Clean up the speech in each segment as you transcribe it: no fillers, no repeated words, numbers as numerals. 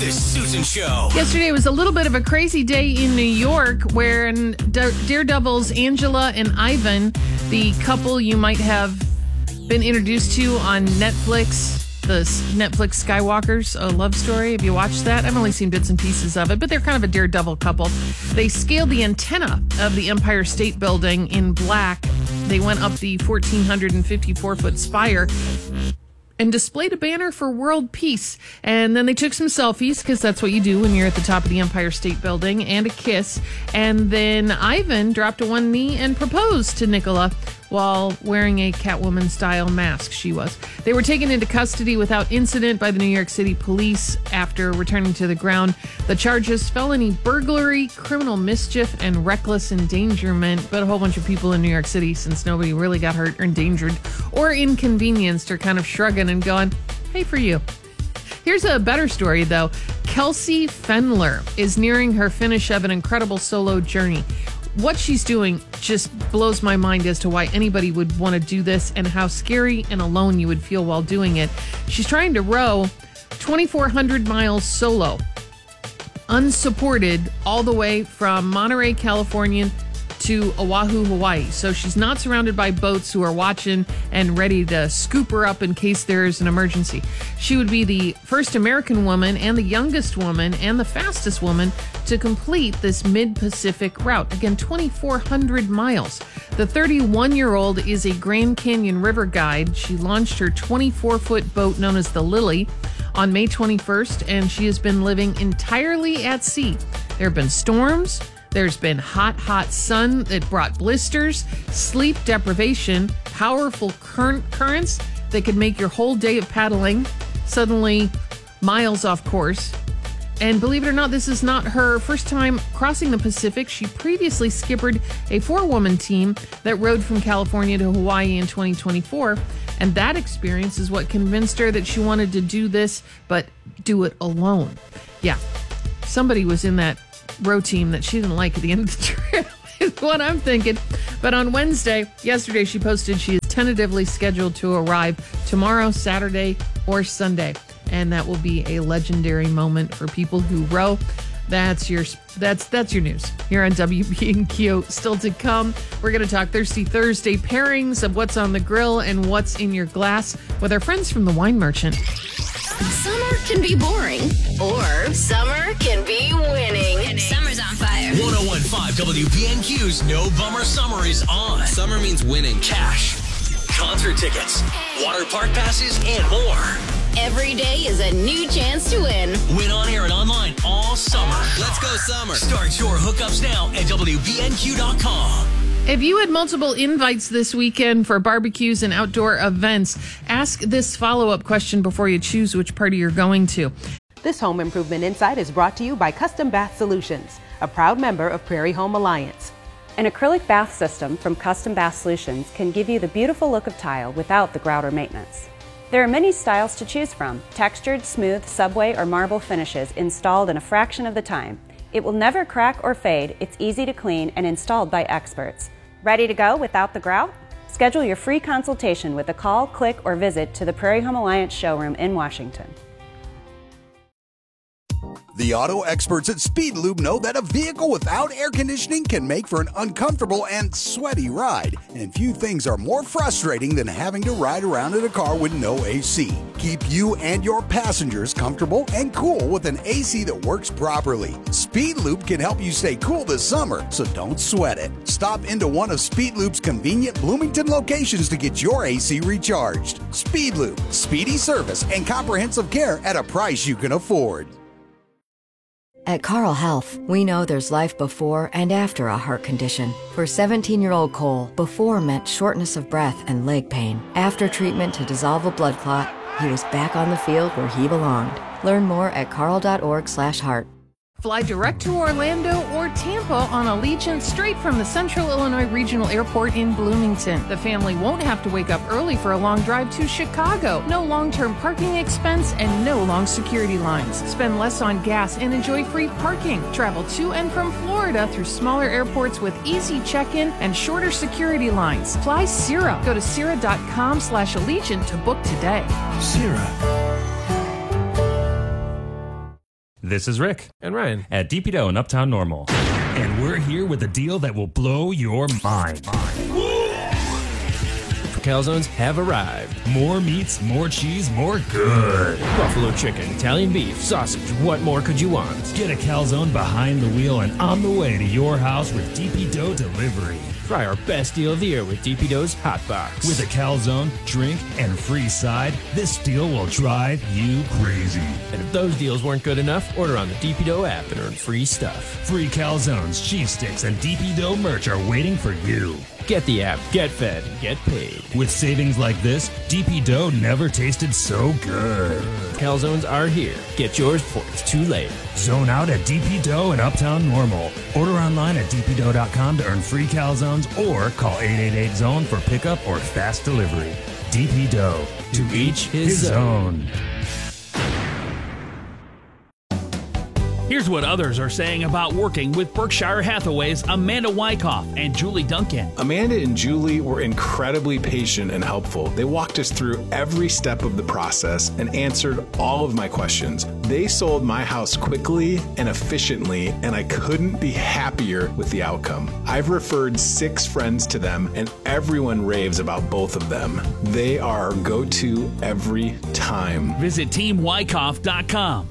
The Susan Show. Yesterday was a little bit of a crazy day in New York where Daredevil's Angela and Ivan, the couple you might have been introduced to on Netflix, the Netflix Skywalkers, a love story. Have you watched that? I've only seen bits and pieces of it, but they're kind of a daredevil couple. They scaled the antenna of the Empire State Building in black. They went up the 1,454-foot spire and displayed a banner for world peace. And then they took some selfies, because that's what you do when you're at the top of the Empire State Building, and a kiss. And then Ivan dropped to one knee and proposed to Nicola while wearing a Catwoman-style mask, she was. They were taken into custody without incident by the New York City police after returning to the ground. The charges: felony burglary, criminal mischief, and reckless endangerment. But a whole bunch of people in New York City, since nobody really got hurt or endangered or inconvenienced, are kind of shrugging and going, hey for you. Here's a better story, though. Kelsey Fendler is nearing her finish of an incredible solo journey. What she's doing just blows my mind as to why anybody would want to do this and how scary and alone you would feel while doing it. She's trying to row 2,400 miles solo, unsupported, all the way from Monterey, California to Oahu, Hawaii. So she's not surrounded by boats who are watching and ready to scoop her up in case there's an emergency. She would be the first American woman and the youngest woman and the fastest woman to complete this mid-Pacific route. Again, 2,400 miles. The 31-year-old is a Grand Canyon River guide. She launched her 24-foot boat known as the Lily on May 21st, and she has been living entirely at sea. There have been storms. There's been hot sun that brought blisters, sleep deprivation, powerful currents that could make your whole day of paddling suddenly miles off course. And believe it or not, this is not her first time crossing the Pacific. She previously skippered a 4-woman team that rowed from California to Hawaii in 2024. And that experience is what convinced her that she wanted to do this, but do it alone. Yeah, somebody was in that row team that she didn't like at the end of the trip is what I'm thinking. But on yesterday, she posted she is tentatively scheduled to arrive tomorrow, Saturday, or Sunday. And that will be a legendary moment for people who row. That's your news here on WBNQ. Still to come, we're going to talk Thirsty Thursday pairings of what's on the grill and what's in your glass with our friends from the Wine Merchant. Summer can be boring, or summer can be winning. Summer's on fire. 101.5 WBNQ's No Bummer Summer is on. Summer means winning. Cash, concert tickets, water park passes, and more. Every day is a new chance to win. Win on air and online all summer. Let's go summer. Start your hookups now at WBNQ.com. If you had multiple invites this weekend for barbecues and outdoor events, ask this follow-up question before you choose which party you're going to. This Home Improvement Insight is brought to you by Custom Bath Solutions, a proud member of Prairie Home Alliance. An acrylic bath system from Custom Bath Solutions can give you the beautiful look of tile without the grouter maintenance. There are many styles to choose from: textured, smooth, subway, or marble finishes installed in a fraction of the time. It will never crack or fade, it's easy to clean, and installed by experts. Ready to go without the grout? Schedule your free consultation with a call, click, or visit to the Prairie Home Alliance showroom in Washington. The auto experts at Speed Lube know that a vehicle without air conditioning can make for an uncomfortable and sweaty ride. And few things are more frustrating than having to ride around in a car with no AC. Keep you and your passengers comfortable and cool with an AC that works properly. Speed Lube can help you stay cool this summer, so don't sweat it. Stop into one of Speed Lube's convenient Bloomington locations to get your AC recharged. Speed Lube, speedy service and comprehensive care at a price you can afford. At Carle Health, we know there's life before and after a heart condition. For 17-year-old Cole, before meant shortness of breath and leg pain. After treatment to dissolve a blood clot, he was back on the field where he belonged. Learn more at carle.org/heart. Fly direct to Orlando or Tampa on Allegiant straight from the Central Illinois Regional Airport in Bloomington. The family won't have to wake up early for a long drive to Chicago. No long-term parking expense and no long security lines. Spend less on gas and enjoy free parking. Travel to and from Florida through smaller airports with easy check-in and shorter security lines. Fly Cira. Go to Cira.com/Allegiant to book today. Cira. This is Rick. And Ryan. At DP Dough in Uptown Normal. And we're here with a deal that will blow your mind. Calzones have arrived. More meats, more cheese, more good. Buffalo chicken, Italian beef, sausage. What more could you want? Get a calzone behind the wheel and on the way to your house with DP Dough delivery. Try our best deal of the year with DP Dough's Hot Box. With a calzone, drink, and free side, this deal will drive you crazy. And if those deals weren't good enough, order on the DP Dough app and earn free stuff. Free calzones, cheese sticks, and DP Dough merch are waiting for you. Get the app, get fed, and get paid. With savings like this, DP Dough never tasted so good. Calzones are here. Get yours before it's too late. Zone out at DP Dough in Uptown Normal. Order online at dpdough.com to earn free calzones or call 888-ZONE for pickup or fast delivery. DP Dough. To each his own. Here's what others are saying about working with Berkshire Hathaway's Amanda Wyckoff and Julie Duncan. Amanda and Julie were incredibly patient and helpful. They walked us through every step of the process and answered all of my questions. They sold my house quickly and efficiently, and I couldn't be happier with the outcome. I've referred 6 friends to them, and everyone raves about both of them. They are our go-to every time. Visit TeamWyckoff.com.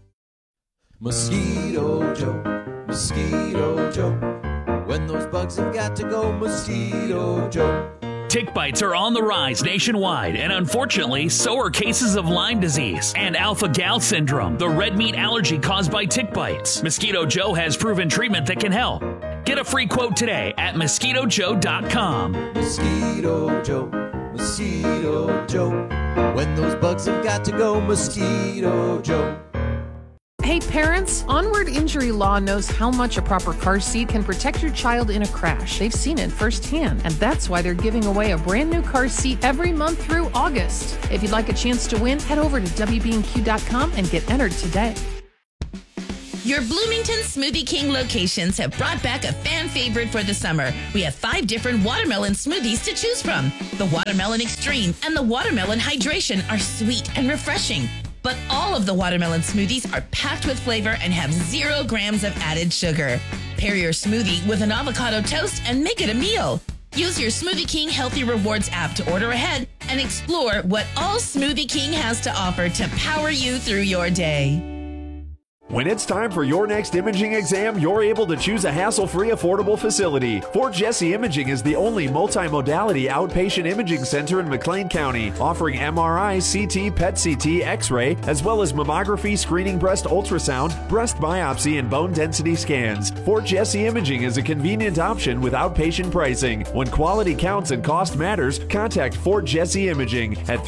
Mosquito Joe, Mosquito Joe. When those bugs have got to go, Mosquito Joe. Tick bites are on the rise nationwide, and unfortunately, so are cases of Lyme disease and alpha-gal syndrome, the red meat allergy caused by tick bites. Mosquito Joe has proven treatment that can help. Get a free quote today at MosquitoJoe.com. Mosquito Joe, Mosquito Joe. When those bugs have got to go, Mosquito Joe. Hey parents, Onward Injury Law knows how much a proper car seat can protect your child in a crash. They've seen it firsthand, and that's why they're giving away a brand new car seat every month through August. If you'd like a chance to win, head over to WBNQ.com and get entered today. Your Bloomington Smoothie King locations have brought back a fan favorite for the summer. We have 5 different watermelon smoothies to choose from. The Watermelon Extreme and the Watermelon Hydration are sweet and refreshing. But all of the watermelon smoothies are packed with flavor and have 0 grams of added sugar. Pair your smoothie with an avocado toast and make it a meal. Use your Smoothie King Healthy Rewards app to order ahead and explore what all Smoothie King has to offer to power you through your day. When it's time for your next imaging exam, you're able to choose a hassle-free, affordable facility. Fort Jesse Imaging is the only multimodality outpatient imaging center in McLean County, offering MRI, CT, PET-CT, X-ray, as well as mammography, screening breast ultrasound, breast biopsy, and bone density scans. Fort Jesse Imaging is a convenient option with outpatient pricing. When quality counts and cost matters, contact Fort Jesse Imaging at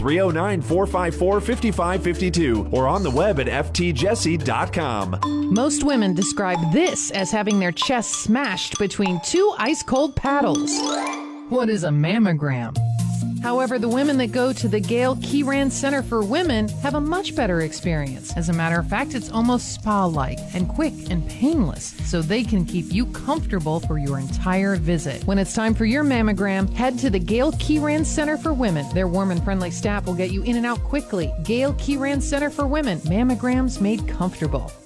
309-454-5552 or on the web at ftjesse.com. Most women describe this as having their chest smashed between 2 ice-cold paddles. What is a mammogram? However, the women that go to the Gail Kieran Center for Women have a much better experience. As a matter of fact, it's almost spa-like and quick and painless, so they can keep you comfortable for your entire visit. When it's time for your mammogram, head to the Gail Kieran Center for Women. Their warm and friendly staff will get you in and out quickly. Gail Kieran Center for Women. Mammograms made comfortable.